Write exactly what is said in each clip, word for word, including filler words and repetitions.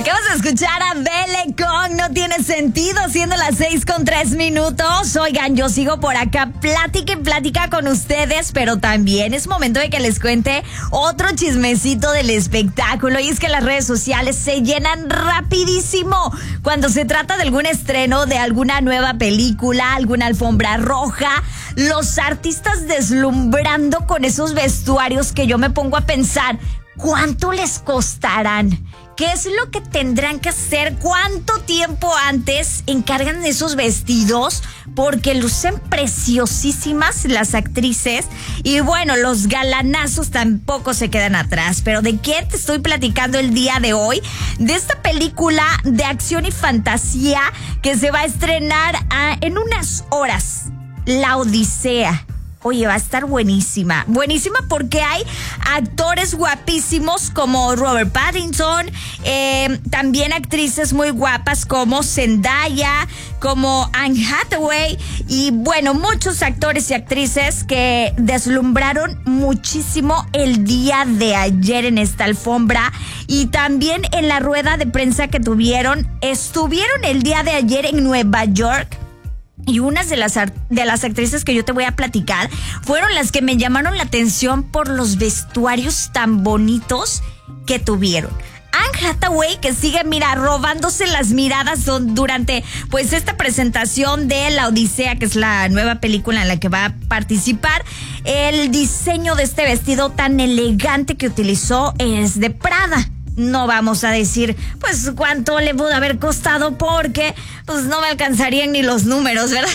Acabas de escuchar a Belle con No Tiene Sentido, siendo las seis con tres minutos. Oigan, yo sigo por acá, plática y plática con ustedes, pero también es momento de que les cuente otro chismecito del espectáculo. Y es que las redes sociales se llenan rapidísimo cuando se trata de algún estreno de alguna nueva película, alguna alfombra roja. Los artistas deslumbrando con esos vestuarios que yo me pongo a pensar, ¿cuánto les costarán? ¿Qué es lo que tendrán que hacer? ¿Cuánto tiempo antes encargan esos vestidos? Porque lucen preciosísimas las actrices. Y bueno, los galanazos tampoco se quedan atrás. Pero ¿de qué te estoy platicando el día de hoy? De esta película de acción y fantasía que se va a estrenar a, en unas horas. La Odisea. Oye, va a estar buenísima. Buenísima porque hay actores guapísimos como Robert Pattinson, eh, también actrices muy guapas como Zendaya, como Anne Hathaway y bueno, muchos actores y actrices que deslumbraron muchísimo el día de ayer en esta alfombra y también en la rueda de prensa que tuvieron. Estuvieron el día de ayer en Nueva York. Y unas de las, de las actrices que yo te voy a platicar fueron las que me llamaron la atención por los vestuarios tan bonitos que tuvieron. Anne Hathaway, que sigue, mira, robándose las miradas durante pues esta presentación de La Odisea, que es la nueva película en la que va a participar. El diseño de este vestido tan elegante que utilizó es de Prada. No vamos a decir, pues, cuánto le pudo haber costado porque, pues, no me alcanzarían ni los números, ¿verdad?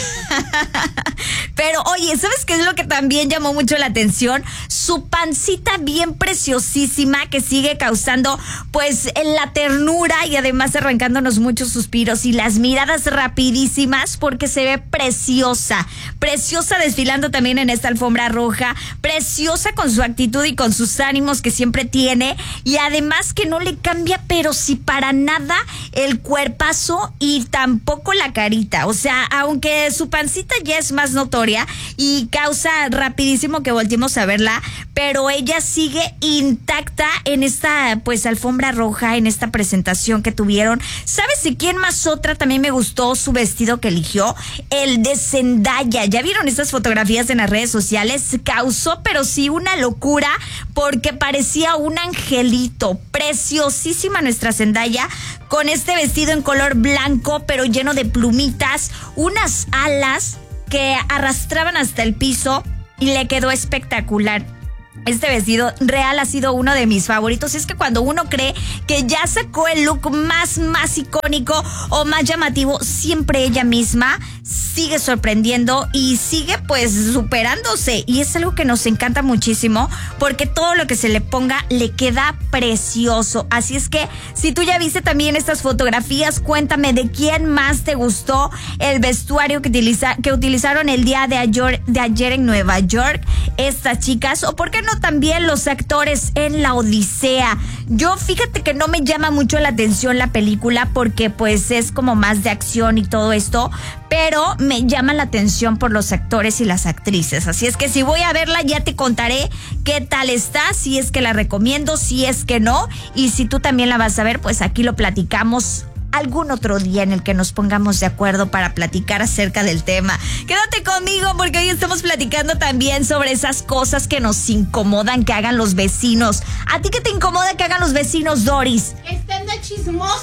Pero, oye, ¿sabes qué es lo que también llamó mucho la atención? Su pancita bien preciosísima que sigue causando, pues, la ternura y además arrancándonos muchos suspiros y las miradas rapidísimas porque se ve preciosa. Preciosa desfilando también en esta alfombra roja. Preciosa con su actitud y con sus ánimos que siempre tiene. Y además que no le cambia, pero sí para nada el cuerpazo y tampoco la carita. O sea, aunque su pancita ya es más notoria y causa rapidísimo que volteemos a verla, pero ella sigue intacta en esta, pues, alfombra roja, en esta presentación que tuvieron. ¿Sabes de quién más otra también me gustó su vestido que eligió? El de Zendaya. ¿Ya vieron estas fotografías en las redes sociales? Causó, pero sí, una locura porque parecía un angelito. Preciosísima nuestra Zendaya con este vestido en color blanco pero lleno de plumitas, unas alas que arrastraban hasta el piso y le quedó espectacular. Este vestido real ha sido uno de mis favoritos. Es que cuando uno cree que ya sacó el look más, más icónico o más llamativo, siempre ella misma sigue sorprendiendo y sigue pues superándose. Y es algo que nos encanta muchísimo porque todo lo que se le ponga le queda precioso. Así es que si tú ya viste también estas fotografías, cuéntame de quién más te gustó el vestuario que, utiliza, que utilizaron el día de ayer, de ayer en Nueva York estas chicas, o por qué no también los actores en La Odisea. Yo fíjate que no me llama mucho la atención la película porque pues es como más de acción y todo esto, pero me llama la atención por los actores y las actrices. Así es que si voy a verla ya te contaré qué tal está, si es que la recomiendo, si es que no, y si tú también la vas a ver, pues aquí lo platicamos algún otro día en el que nos pongamos de acuerdo para platicar acerca del tema. Quédate conmigo porque hoy estamos platicando también sobre esas cosas que nos incomodan que hagan los vecinos. ¿A ti qué te incomoda que hagan los vecinos, Doris? Que estén de chismosos.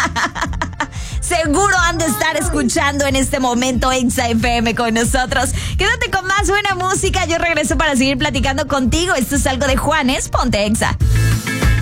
Seguro han de estar escuchando en este momento Exa F M con nosotros. Quédate con más buena música. Yo regreso para seguir platicando contigo. Esto es algo de Juanes. Ponte Exa.